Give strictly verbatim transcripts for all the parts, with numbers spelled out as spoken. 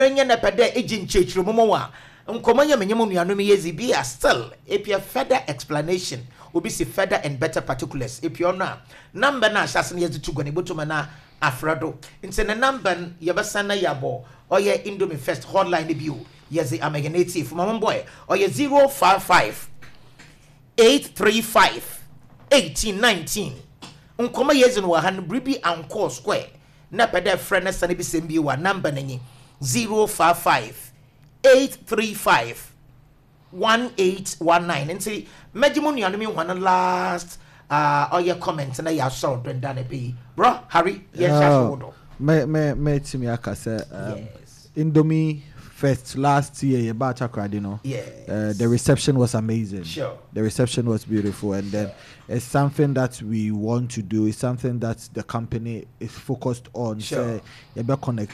Enya na pede agent chechru momo nkoma nya menyem nuanu me yezi be still if you further explanation obi see further and better particulars if you na number na asase na yezu gone botuma na afrado into the number yebasa na yabo oye Indomie First hotline bi o yezi amaganative mama boy oye zero five five eight three five eighteen nineteen nkoma yezi no han bribi anko square na pede friend na sane bi sembi wa number nanyi zero five five eight three five one eight one nine and say Mejimun Yanumi one last uh or your comments and I saw Brenda be bro Harry yes uh, me me me Timiaka say um, yes. Indomie First last year about Accra, you know. Yes. Uh, the reception was amazing. Sure. The reception was beautiful, and then sure. It's something that we want to do. It's something that the company is focused on. Sure. So, you better connect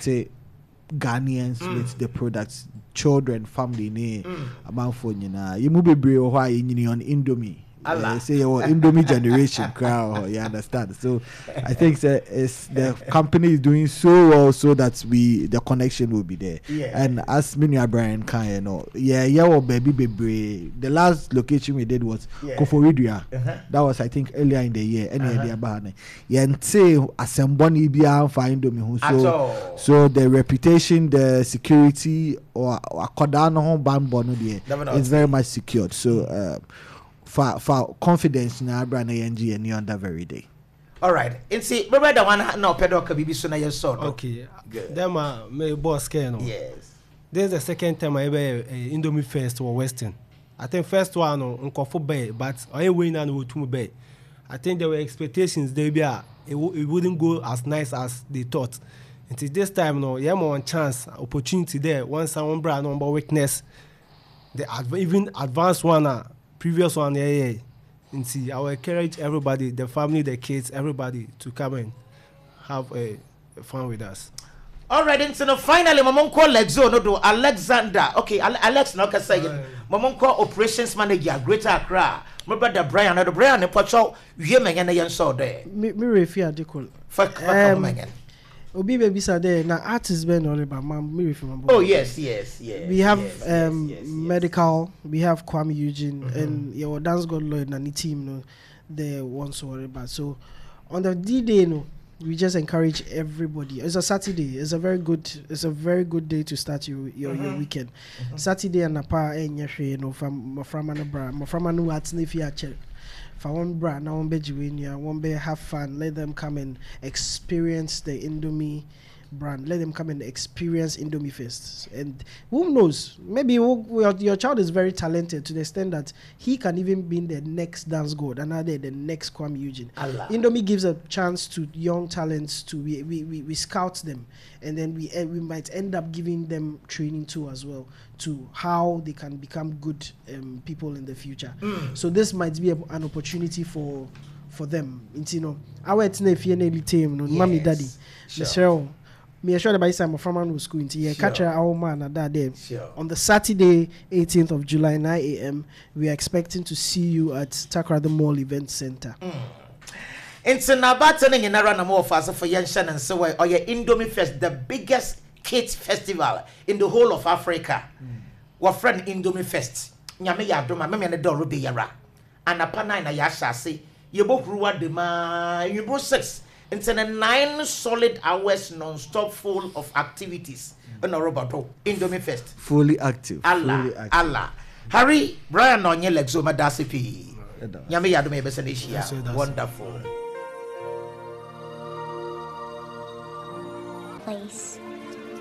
Ghanaians mm. with the products, children, family, ne mm. amount for you know. You move be why you on Indomie. Uh, say your Indomie generation crowd, you understand? So I think uh, it's the company is doing so well so that we the connection will be there. Yeah. And as many Brian can you know, yeah, yeah, or baby baby. The last location we did was yeah. Koforidua. Uh-huh. That was I think earlier in the year. Any idea about it? Yeah, and say assembly be find Indomie. So so the reputation, the security or Kodano home bambono there is very much secured. So. Uh, For for confidence na brand N G and on that very day. All right. And see, remember the one now pedoka bibi so na your sword. Okay. Them uh, my boss can. Yes. This is the second time I ever uh, Indomie First or Western. I think first one on Kofu Bay, but I win and to Bay. I think there were expectations they be uh, it, w- it wouldn't go as nice as they thought. Until this time no, you have more chance, opportunity there. Once someone brand number weakness, the adv- even advanced one. Uh, Previous one, yeah, yeah. And see, I will encourage everybody, the family, the kids, everybody to come and have a uh, fun with us. All right, and so now finally, Mamon call Lexo, no do Alexander. Okay, Alex, no can say Mamon call operations manager, Greater Accra. My brother Brian, the Brian, and Pacho, you may get a saw there. Me, me refer to call. Fuck, again. Obi baby sir there now artists been all about me refer. Oh yes, yes, yes. We have yes, um yes, yes, medical, yes. We have Kwame Eugene mm-hmm. and your dance god Lloyd and the team no they want to worry about. So on the D day no we just encourage everybody. It's a Saturday. It's a very good it's a very good day to start your your, mm-hmm. your weekend. Mm-hmm. Saturday and apa enye you know from from anabra from anu atnefi ache. For one brand, now one bejiwinia, one be have fun. Let them come and experience the Indomie brand. Let them come and experience Indomie First. And who knows? Maybe your, your child is very talented to the extent that he can even be the next dance god, another the next Kwame Eugene. Allah. Indomie gives a chance to young talents to we we, we, we scout them, and then we uh, we might end up giving them training too as well to how they can become good um, people in the future. Mm. So this might be a, an opportunity for for them. You know, our team, no, mommy, daddy, Michelle. Me assure the by some from man school into here catch our man at that day. Sure. On the Saturday, eighteenth of July, nine a.m. we are expecting to see you at Takrady Mall Event Center. Mm. It's an abating in around more fast for Yanshan and so or your Indomie Fest, the biggest kids festival in the whole of Africa. Mm. What friend Indomie Fest? Nyame ya doma me me ne do be yara. And upon na ya sha say you both ruwa de ma you bro six. It's a nine solid hours non-stop full of activities. Mm. No Roberto Indomie Fest. Fully active. Allah, fully active. Allah. Harry Brian on your legs over Dasipi. Nyame ya doma besenesia. Wonderful. Place.